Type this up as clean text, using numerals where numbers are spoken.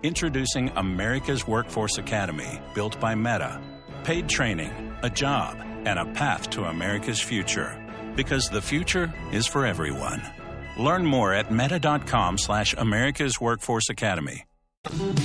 Introducing America's Workforce Academy, built by Meta. Paid training, a job, and a path to America's future. Because the future is for everyone. Learn more at meta.com/America's Workforce Academy.